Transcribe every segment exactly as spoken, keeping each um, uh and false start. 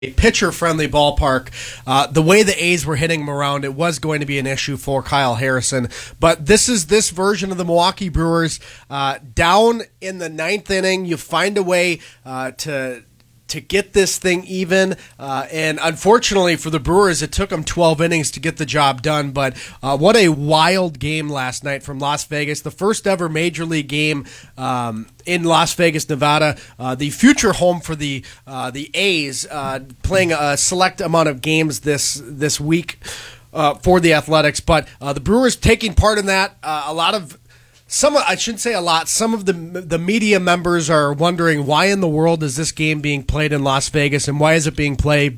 a pitcher-friendly ballpark. Uh, the way the A's were hitting him around, it was going to be an issue for Kyle Harrison. But this is this version of the Milwaukee Brewers. Uh, down in the ninth inning, you find a way uh, to to get this thing even. Uh, and unfortunately for the Brewers, it took them twelve innings to get the job done. But uh, what a wild game last night from Las Vegas. The first ever Major League game um, in Las Vegas, Nevada. Uh, the future home for the uh, the A's, uh, playing a select amount of games this this week uh, for the Athletics. But uh, the Brewers taking part in that. Uh, a lot of Some, I shouldn't say a lot. Some of the the media members are wondering why in the world is this game being played in Las Vegas and why is it being played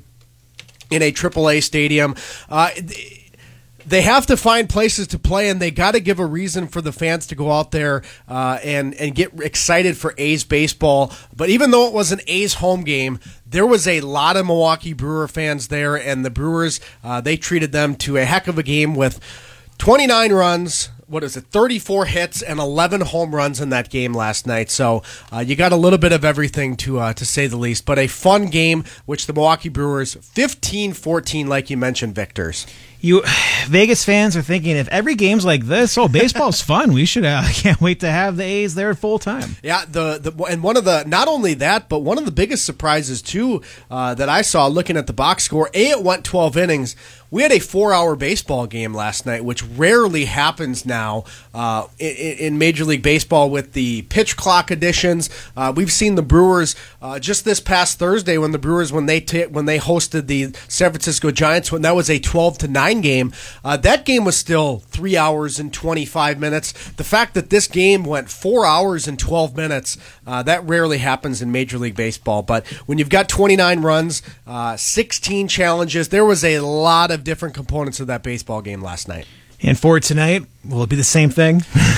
in a triple A stadium? Uh, they have to find places to play, and they got to give a reason for the fans to go out there uh, and and get excited for A's baseball. But even though it was an A's home game, there was a lot of Milwaukee Brewer fans there, and the Brewers uh, they treated them to a heck of a game with twenty-nine runs. What is it, thirty-four hits and eleven home runs in that game last night. So uh, you got a little bit of everything to uh, to say the least. But a fun game, which the Milwaukee Brewers, fifteen fourteen, like you mentioned, victors. You Vegas fans are thinking, if every game's like this, oh, baseball's fun. We should. I uh, can't wait to have the A's there full time. Yeah, the the and one of the not only that, but one of the biggest surprises too uh, that I saw looking at the box score. A, it went twelve innings. We had a four-hour baseball game last night, which rarely happens now uh, in, in Major League Baseball with the pitch clock additions. Uh, we've seen the Brewers uh, just this past Thursday when the Brewers when they t- when they hosted the San Francisco Giants, when that was a twelve to nine game. Uh, that game was still three hours and twenty-five minutes. The fact that this game went four hours and twelve minutes, uh, that rarely happens in Major League Baseball. But when you've got twenty-nine runs, uh, sixteen challenges, there was a lot of different components of that baseball game last night. And for tonight, will it be the same thing?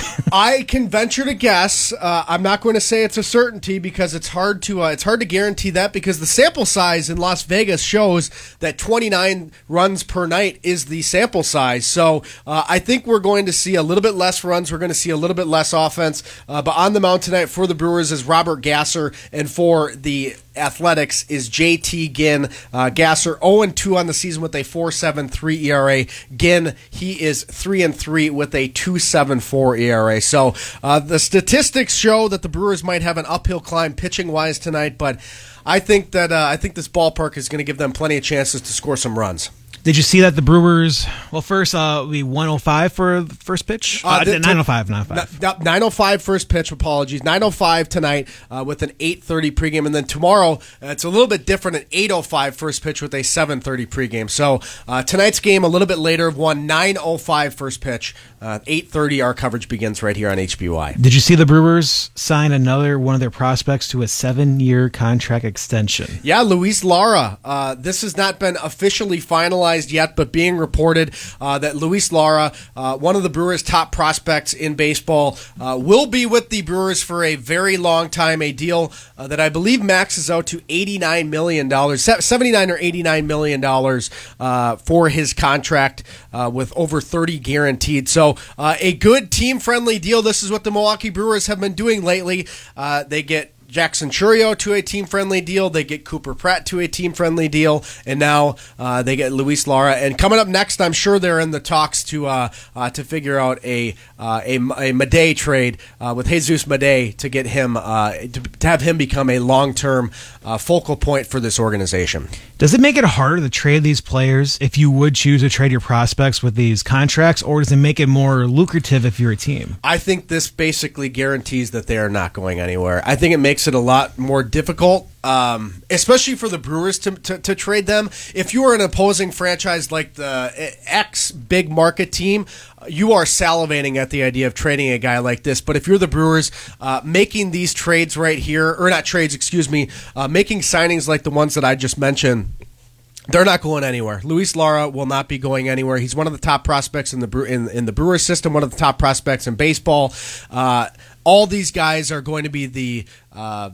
I can venture to guess. Uh, I'm not going to say it's a certainty because it's hard to uh, it's hard to guarantee that because the sample size in Las Vegas shows that twenty-nine runs per night is the sample size. So uh, I think we're going to see a little bit less runs. We're going to see a little bit less offense. Uh, but on the mound tonight for the Brewers is Robert Gasser, and for the Athletics is J T Ginn. Uh, Gasser oh and two on the season with a four point seven three E R A. Ginn, he is three and three with a two point seven four E R A. So uh, the statistics show that the Brewers might have an uphill climb pitching wise tonight, but I think that uh, I think this ballpark is going to give them plenty of chances to score some runs. Did you see that the Brewers, well, first, uh, it'll be one oh five for the first pitch? Uh, uh, nine oh five, nine oh five. nine oh five first pitch, apologies. nine oh five tonight uh, with an eight thirty pregame. And then tomorrow, uh, it's a little bit different, an eight oh five first pitch with a seven thirty pregame. So uh, tonight's game a little bit later, one nine oh five first pitch. Uh, eight thirty, our coverage begins right here on H B Y. Did you see the Brewers sign another one of their prospects to a seven-year contract extension? Yeah, Luis Lara. Uh, this has not been officially finalized yet, but being reported uh, that Luis Lara, uh, one of the Brewers' top prospects in baseball, uh, will be with the Brewers for a very long time, a deal uh, that I believe maxes out to eighty-nine million dollars, seventy-nine or eighty-nine million dollars uh, for his contract uh, with over thirty guaranteed. So uh, a good team-friendly deal. This is what the Milwaukee Brewers have been doing lately. Uh, they get Jackson Chourio to a team-friendly deal. They get Cooper Pratt to a team-friendly deal. And now uh, they get Luis Lara. And coming up next, I'm sure they're in the talks to uh, uh, to figure out a uh, a, a Madej trade uh, with Jesus Madej to get him uh, to, to have him become a long-term uh, focal point for this organization. Does it make it harder to trade these players if you would choose to trade your prospects with these contracts, or does it make it more lucrative if you're a team? I think this basically guarantees that they are not going anywhere. I think it makes it a lot more difficult, um, especially for the Brewers to, to, to trade them. If you are an opposing franchise like the X big market team, you are salivating at the idea of trading a guy like this. But if you're the Brewers, uh, making these trades right here, or not trades, excuse me, uh, making signings like the ones that I just mentioned, they're not going anywhere. Luis Lara will not be going anywhere. He's one of the top prospects in the Bre- in, in the Brewers system, one of the top prospects in baseball. Uh, all these guys are going to be the uh,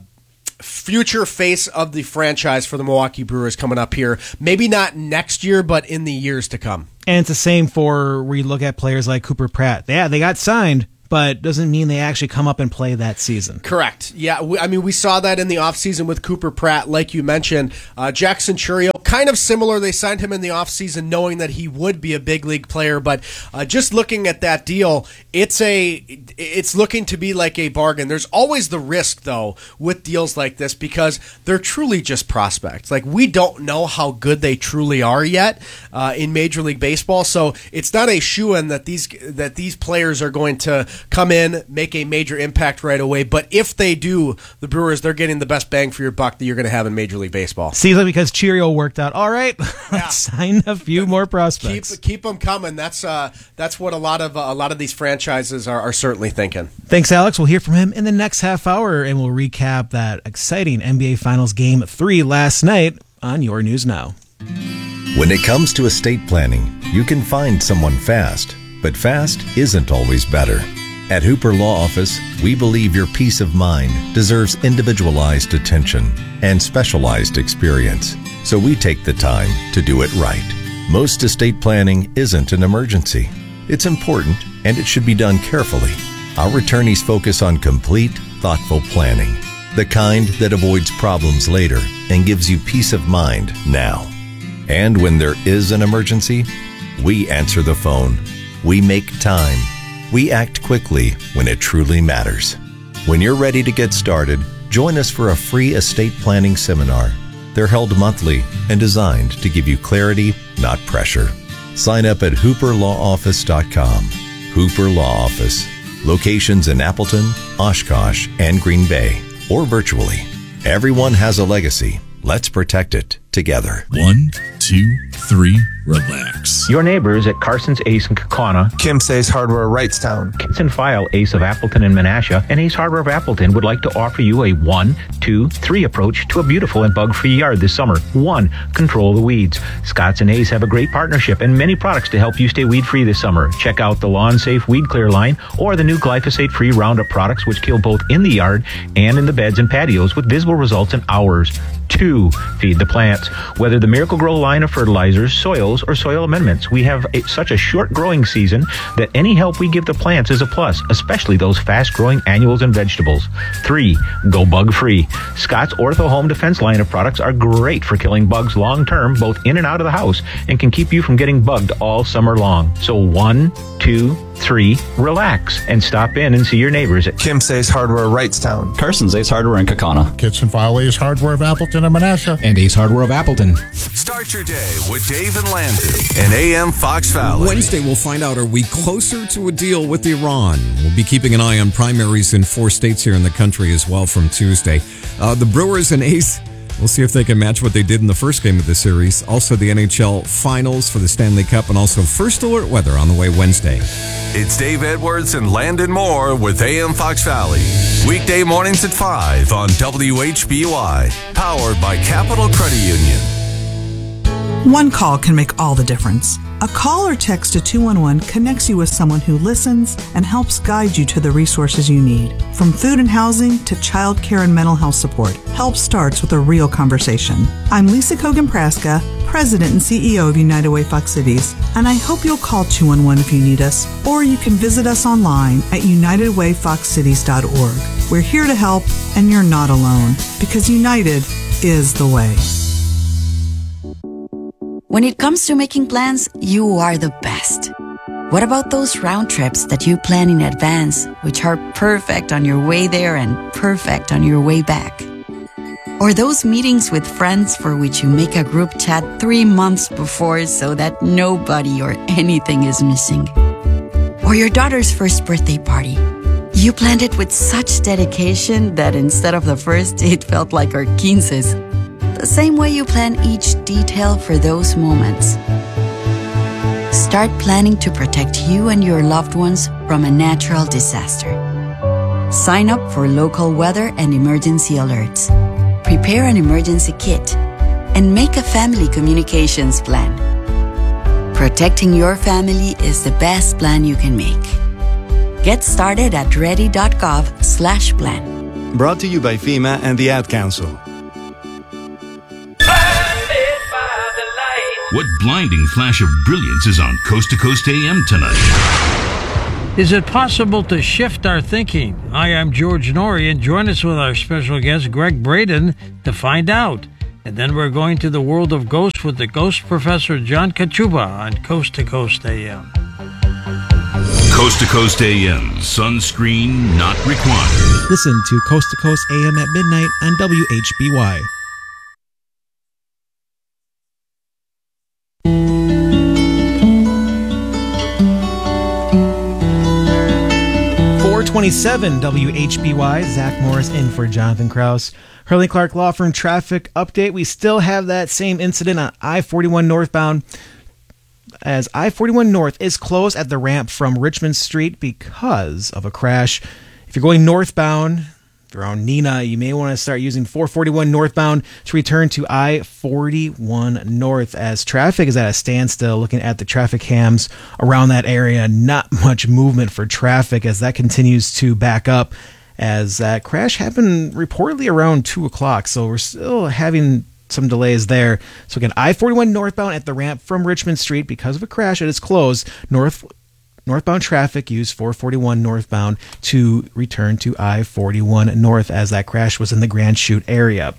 future face of the franchise for the Milwaukee Brewers coming up here. Maybe not next year, but in the years to come. And it's the same for where you look at players like Cooper Pratt. Yeah, they got signed, but doesn't mean they actually come up and play that season. Correct. Yeah, we, I mean, we saw that in the offseason with Cooper Pratt, like you mentioned. Uh, Jackson Churio, kind of similar. They signed him in the offseason knowing that he would be a big league player, but uh, just looking at that deal, it's a it's looking to be like a bargain. There's always the risk, though, with deals like this because they're truly just prospects. Like, we don't know how good they truly are yet uh, in Major League Baseball, so it's not a shoo-in that these that these players are going to come in, make a major impact right away. But if they do, the Brewers, they're getting the best bang for your buck that you're going to have in Major League Baseball. Seems like because Cheerio worked out all right, yeah. Sign a few more prospects. Keep keep them coming. That's uh that's what a lot of uh, a lot of these franchises are, are certainly thinking. Thanks, Alex. We'll hear from him in the next half hour, and we'll recap that exciting N B A Finals Game Three last night on Your News Now. When it comes to estate planning, you can find someone fast, but fast isn't always better. At Hooper Law Office, we believe your peace of mind deserves individualized attention and specialized experience, so we take the time to do it right. Most estate planning isn't an emergency. It's important, and it should be done carefully. Our attorneys focus on complete, thoughtful planning, the kind that avoids problems later and gives you peace of mind now. And when there is an emergency, we answer the phone. We make time. We act quickly when it truly matters. When you're ready to get started, join us for a free estate planning seminar. They're held monthly and designed to give you clarity, not pressure. Sign up at hooper law office dot com. Hooper Law Office. Locations in Appleton, Oshkosh, and Green Bay, or virtually. Everyone has a legacy. Let's protect it together. One, two, three, relax. Your neighbors at Carson's Ace in Kaukauna, Kim's Ace Hardware Wrightstown, Kits and File Ace of Appleton and Menasha, and Ace Hardware of Appleton would like to offer you a one, two, three approach to a beautiful and bug-free yard this summer. One, control the weeds. Scott's and Ace have a great partnership and many products to help you stay weed-free this summer. Check out the Lawn Safe Weed Clear line or the new glyphosate-free Roundup products, which kill both in the yard and in the beds and patios with visible results in hours. Two, feed the plants. Whether the Miracle Grow line of fertilizers, soils, or soil amendments, we have a, such a short growing season that any help we give the plants is a plus, especially those fast-growing annuals and vegetables. Three, go bug-free. Scott's Ortho Home Defense line of products are great for killing bugs long-term, both in and out of the house, and can keep you from getting bugged all summer long. So one, two, three, relax, and stop in and see your neighbors at Kim's Ace Hardware Wrightstown, Carson's Ace Hardware in Kaukauna, Kits and File Ace Hardware of Appleton and Menasha, and Ace Hardware of Appleton. Start your day with Dave and Landon and A M Fox Valley. Wednesday, we'll find out, are we closer to a deal with Iran? We'll be keeping an eye on primaries in four states here in the country as well from Tuesday. Uh, the Brewers and Ace, we'll see if they can match what they did in the first game of the series. Also, the N H L Finals for the Stanley Cup, and also First Alert Weather on the way Wednesday. It's Dave Edwards and Landon Moore with A M Fox Valley. Weekday mornings at five on W H B Y. Powered by Capital Credit Union. One call can make all the difference. A call or text to two one one connects you with someone who listens and helps guide you to the resources you need. From food and housing to child care and mental health support, help starts with a real conversation. I'm Lisa Kogan-Praska, President and C E O of United Way Fox Cities, and I hope you'll call two one one if you need us, or you can visit us online at united way fox cities dot org. We're here to help, and you're not alone, because United is the way. When it comes to making plans, you are the best. What about those round trips that you plan in advance, which are perfect on your way there and perfect on your way back? Or those meetings with friends for which you make a group chat three months before so that nobody or anything is missing? Or your daughter's first birthday party. You planned it with such dedication that instead of the first, it felt like our quinces. The same way you plan each detail for those moments. Start planning to protect you and your loved ones from a natural disaster. Sign up for local weather and emergency alerts. Prepare an emergency kit and make a family communications plan. Protecting your family is the best plan you can make. Get started at ready.gov slash plan. Brought to you by FEMA and the Ad Council. What blinding flash of brilliance is on Coast to Coast A M tonight? Is it possible to shift our thinking? Hi, I'm George Norrie, and join us with our special guest, Greg Braden, to find out. And then we're going to the world of ghosts with the ghost professor, John Kachuba, on Coast to Coast A M. Coast to Coast A M, sunscreen not required. Listen to Coast to Coast A M at midnight on W H B Y. four twenty-seven W H B Y, Zach Morris in for Jonathan Krause. Hurley Clark Law Firm traffic update. We still have that same incident on I forty-one northbound, as I forty-one North is closed at the ramp from Richmond Street because of a crash. If you're going northbound around Neenah, you may want to start using four forty-one northbound to return to I forty-one North, as traffic is at a standstill. Looking at the traffic cams around that area, not much movement for traffic as that continues to back up, as that crash happened reportedly around two o'clock. So we're still having some delays there. So again, I forty-one northbound at the ramp from Richmond Street because of a crash. It is closed. North northbound traffic use four forty-one northbound to return to I forty-one North, as that crash was in the Grand Chute area.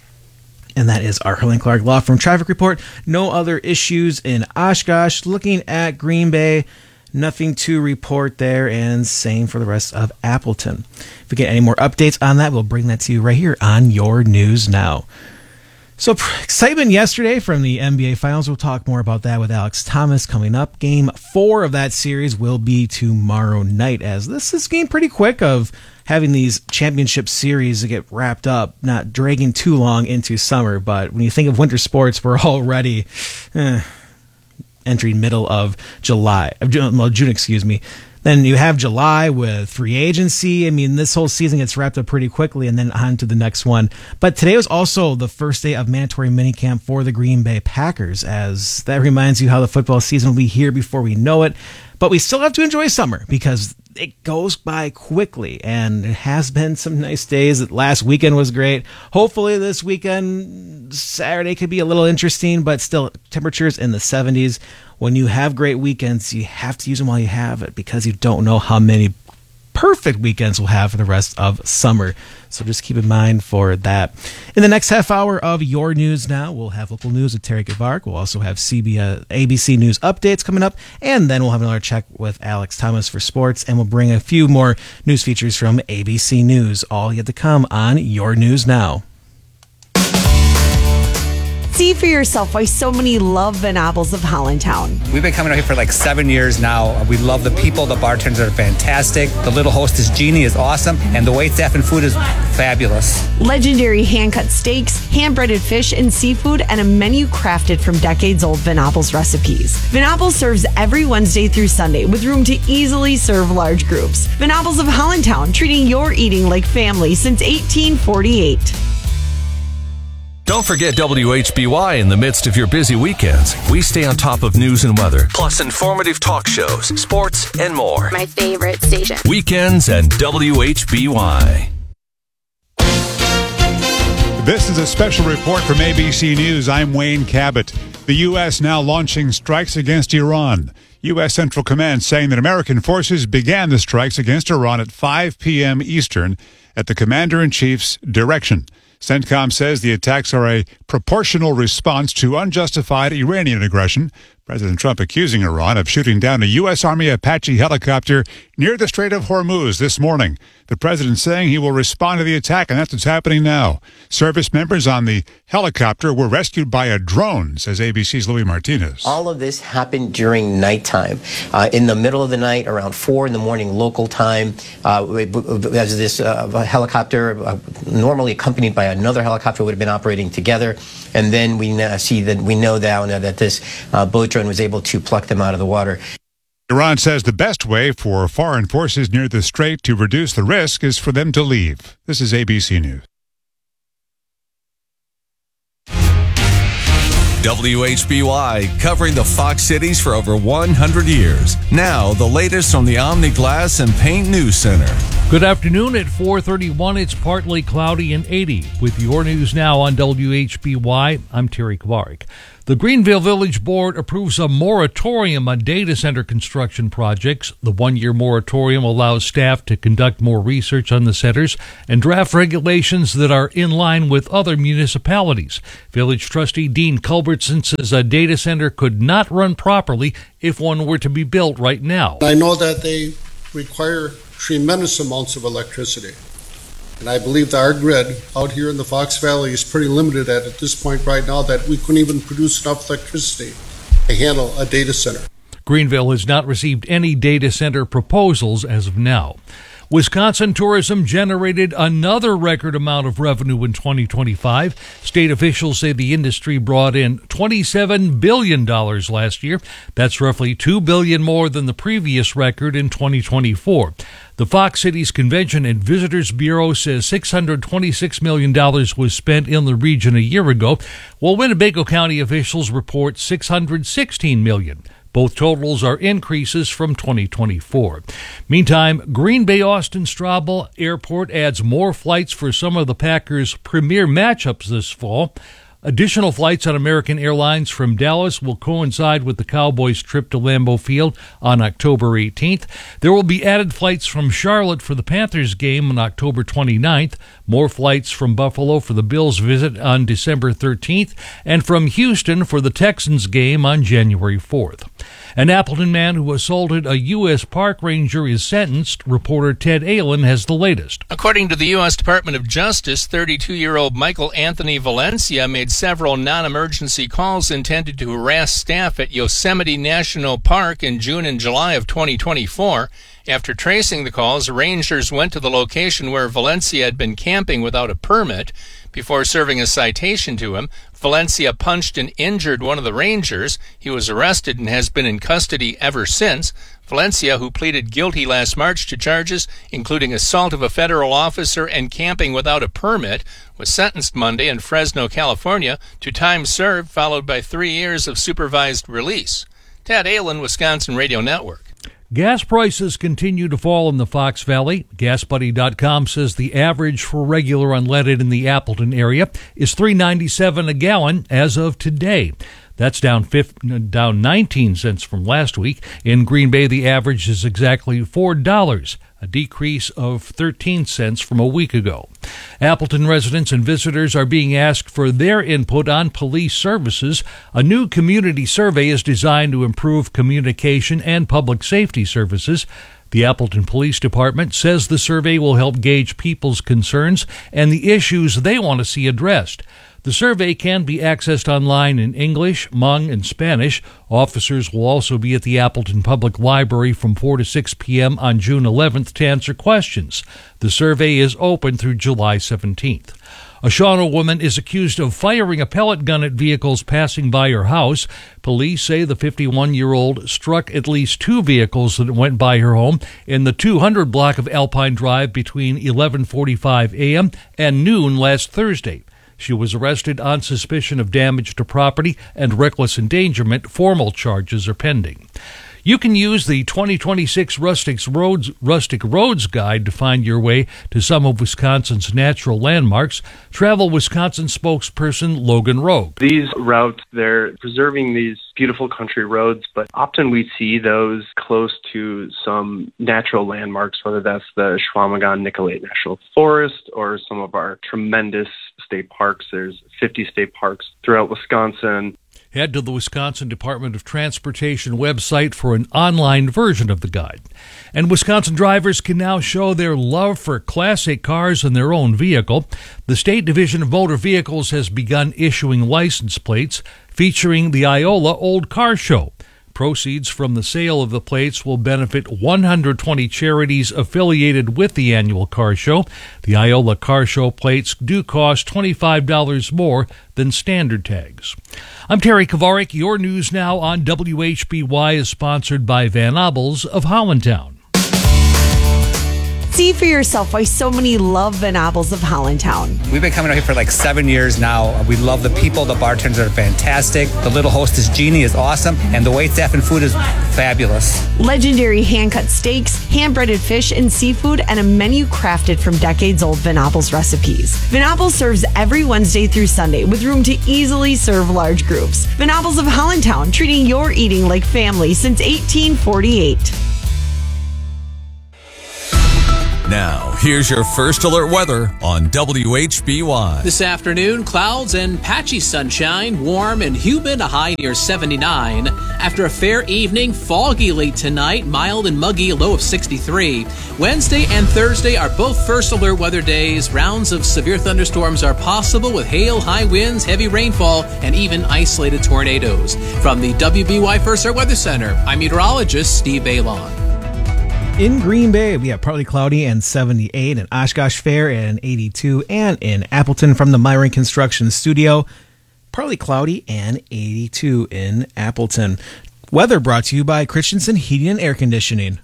And that is our Hurley Clark Law Firm traffic report. No other issues in Oshkosh. Looking at Green Bay, nothing to report there, and same for the rest of Appleton. If we get any more updates on that, we'll bring that to you right here on Your News Now. So excitement yesterday from the N B A Finals. We'll talk more about that with Alex Thomas coming up. Game four of that series will be tomorrow night, as this is getting pretty quick of having these championship series to get wrapped up, not dragging too long into summer. But when you think of winter sports, we're already eh, entering middle of July, of June, well, June, excuse me. Then you have July with free agency. I mean, this whole season gets wrapped up pretty quickly, and then on to the next one. But today was also the first day of mandatory minicamp for the Green Bay Packers, as that reminds you how the football season will be here before we know it. But we still have to enjoy summer because it goes by quickly, and it has been some nice days. Last weekend was great. Hopefully this weekend, Saturday, could be a little interesting, but still temperatures in the seventies. When you have great weekends, you have to use them while you have it, because you don't know how many perfect weekends we'll have for the rest of summer. So just keep in mind for that. In the next half hour of Your News Now, we'll have local news with Terry Gavark. We'll also have C B S, A B C News updates coming up, and then we'll have another check with Alex Thomas for sports, and we'll bring a few more news features from A B C News. All yet to come on Your News Now. See for yourself why so many love Van Appels of Hollandtown. We've been coming out here for like seven years now. We love the people. The bartenders are fantastic. The little hostess, Jeannie, is awesome. And the waitstaff and food is fabulous. Legendary hand-cut steaks, hand-breaded fish and seafood, and a menu crafted from decades-old Van Appels recipes. Van Appels serves every Wednesday through Sunday with room to easily serve large groups. Van Appels of Hollandtown, treating your eating like family since eighteen forty-eight. Don't forget W H B Y in the midst of your busy weekends. We stay on top of news and weather, plus informative talk shows, sports, and more. My favorite station. Weekends and W H B Y. This is a special report from A B C News. I'm Wayne Cabot. The U S now launching strikes against Iran. U S Central Command saying that American forces began the strikes against Iran at five p.m. Eastern at the Commander-in-Chief's direction. CENTCOM says the attacks are a proportional response to unjustified Iranian aggression. President Trump accusing Iran of shooting down a U S. Army Apache helicopter near the Strait of Hormuz this morning. The president saying he will respond to the attack, and that's what's happening now. Service members on the helicopter were rescued by a drone, says A B C's Louis Martinez. All of this happened during nighttime. Uh, in the middle of the night, around four in the morning local time, uh, as this uh, helicopter, uh, normally accompanied by another helicopter, would have been operating together. And then we uh, see that we know now that this uh, boat drone was able to pluck them out of the water. Iran says the best way for foreign forces near the strait to reduce the risk is for them to leave. This is A B C News. W H B Y, covering the Fox cities for over one hundred years. Now, the latest from the Omni Glass and Paint News Center. Good afternoon. At four thirty-one, it's partly cloudy and eighty. With Your News Now on W H B Y, I'm Terry Kvarik. The Greenville Village Board approves a moratorium on data center construction projects. The one-year moratorium allows staff to conduct more research on the centers and draft regulations that are in line with other municipalities. Village trustee Dean Culbertson says a data center could not run properly if one were to be built right now. I know that they require tremendous amounts of electricity. And I believe that our grid out here in the Fox Valley is pretty limited at, at this point right now that we couldn't even produce enough electricity to handle a data center. Greenville has not received any data center proposals as of now. Wisconsin tourism generated another record amount of revenue in twenty twenty-five. State officials say the industry brought in twenty-seven billion dollars last year. That's roughly two billion dollars more than the previous record in twenty twenty-four. The Fox Cities Convention and Visitors Bureau says six hundred twenty-six million dollars was spent in the region a year ago, while Winnebago County officials report six hundred sixteen million dollars. Both totals are increases from twenty twenty-four. Meantime, Green Bay Austin Straubel Airport adds more flights for some of the Packers' premier matchups this fall. Additional flights on American Airlines from Dallas will coincide with the Cowboys' trip to Lambeau Field on October eighteenth. There will be added flights from Charlotte for the Panthers game on October twenty-ninth, more flights from Buffalo for the Bills visit on December thirteenth, and from Houston for the Texans game on January fourth. An Appleton man who assaulted a U S park ranger is sentenced. Reporter Ted Allen has the latest. According to the U S Department of Justice, thirty-two-year-old Michael Anthony Valencia made several non-emergency calls intended to harass staff at Yosemite National Park in June and July of twenty twenty-four. After tracing the calls, rangers went to the location where Valencia had been camping without a permit. Before serving a citation to him, Valencia punched and injured one of the rangers. He was arrested and has been in custody ever since. Valencia, who pleaded guilty last March to charges including assault of a federal officer and camping without a permit, was sentenced Monday in Fresno, California, to time served, followed by three years of supervised release. Ted Allen, Wisconsin Radio Network. Gas prices continue to fall in the Fox Valley. Gas Buddy dot com says the average for regular unleaded in the Appleton area is three ninety-seven a gallon as of today. That's down fifteen, down nineteen cents from last week. In Green Bay, the average is exactly four dollars, a decrease of thirteen cents from a week ago. Appleton residents and visitors are being asked for their input on police services. A new community survey is designed to improve communication and public safety services. The Appleton Police Department says the survey will help gauge people's concerns and the issues they want to see addressed. The survey can be accessed online in English, Hmong, and Spanish. Officers will also be at the Appleton Public Library from four to six p.m. on June eleventh to answer questions. The survey is open through July seventeenth. A Shawano woman is accused of firing a pellet gun at vehicles passing by her house. Police say the fifty-one-year-old struck at least two vehicles that went by her home in the two hundred block of Alpine Drive between eleven forty-five a.m. and noon last Thursday. She was arrested on suspicion of damage to property and reckless endangerment. Formal charges are pending. You can use the twenty twenty-six Rustic Roads, Rustic Roads Guide to find your way to some of Wisconsin's natural landmarks. Travel Wisconsin spokesperson Logan Rogue. These routes, they're preserving these beautiful country roads, but often we see those close to some natural landmarks, whether that's the Chequamegon Nicollet National Forest or some of our tremendous state parks. There's fifty state parks throughout Wisconsin. Head to the Wisconsin Department of Transportation website for an online version of the guide. And Wisconsin drivers can now show their love for classic cars in their own vehicle. The State Division of Motor Vehicles has begun issuing license plates featuring the Iola Old Car Show. Proceeds from the sale of the plates will benefit one hundred twenty charities affiliated with the annual car show. The Iola Car Show plates do cost twenty-five dollars more than standard tags. I'm Terry Kavarik. Your news now on W H B Y is sponsored by Van Obels of Hollandtown. See for yourself why so many love Van Appels of Hollandtown. We've been coming out here for like seven years now. We love the people. The bartenders are fantastic. The little hostess, Jeannie, is awesome. And the waitstaff and food is fabulous. Legendary hand-cut steaks, hand-breaded fish and seafood, and a menu crafted from decades-old Van Appels recipes. Van Appels serves every Wednesday through Sunday with room to easily serve large groups. Van Appels of Hollandtown, treating your eating like family since eighteen forty-eight. Now, here's your first alert weather on W H B Y. This afternoon, clouds and patchy sunshine, warm and humid, a high near seventy-nine. After a fair evening, foggy late tonight, mild and muggy, a low of sixty-three. Wednesday and Thursday are both first alert weather days. Rounds of severe thunderstorms are possible with hail, high winds, heavy rainfall, and even isolated tornadoes. From the W B Y First Alert Weather Center, I'm meteorologist Steve Bailon. In Green Bay, we have partly cloudy and seventy-eight, in Oshkosh Fair and eighty-two, and in Appleton from the Myron Construction Studio, partly cloudy and eighty-two in Appleton. Weather brought to you by Christensen Heating and Air Conditioning.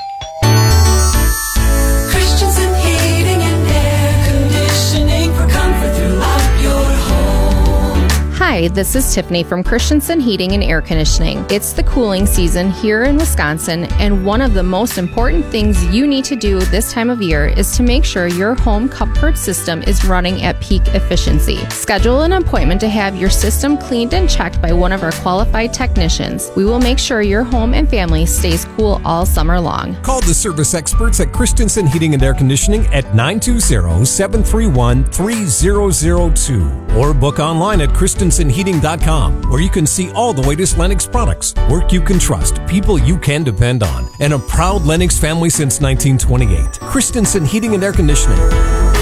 Christensen Heating and Air Conditioning for comfort throughout your home. Hi, this is Tiffany from Christensen Heating and Air Conditioning. It's the cooling season here in Wisconsin, and one of the most important things you need to do this time of year is to make sure your home comfort system is running at peak efficiency. Schedule an appointment to have your system cleaned and checked by one of our qualified technicians. We will make sure your home and family stays cool all summer long. Call the service experts at Christensen Heating and Air Conditioning at nine two zero, seven three one, three zero zero two or book online at Christensen Heating dot com, where you can see all the latest Lennox products, work you can trust, people you can depend on, and a proud Lennox family since nineteen twenty-eight. Christensen Heating and Air Conditioning.